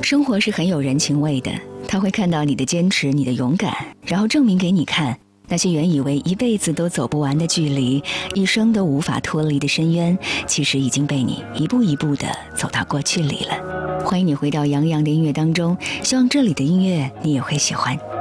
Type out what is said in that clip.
生活是很有人情味的，他会看到你的坚持，你的勇敢，然后证明给你看，那些原以为一辈子都走不完的距离，一生都无法脱离的深渊，其实已经被你一步一步地走到过去里了。欢迎你回到杨洋的音乐当中，希望这里的音乐你也会喜欢。